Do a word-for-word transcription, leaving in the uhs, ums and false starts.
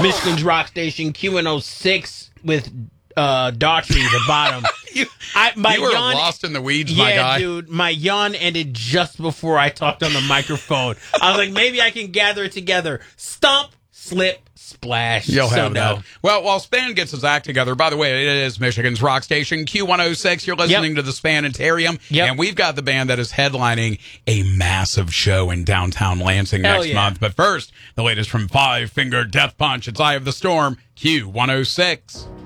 Michigan's rock station Q one oh six with uh, Daughtry at the bottom. you I, my you were yawn, lost in the weeds, yeah, my guy. dude, my yawn ended just before I talked on the microphone. I was like, maybe I can gather it together. Stomp, slip, splash. You'll so have no. that. Well, while Span gets his act together, by the way, it is Michigan's rock station, Q one oh six. You're listening Yep. to the Spanitarium, Yep. and we've got the band that is headlining a massive show in downtown Lansing Hell next yeah. month. But first, the latest from Five Finger Death Punch. It's Eye of the Storm, Q one oh six.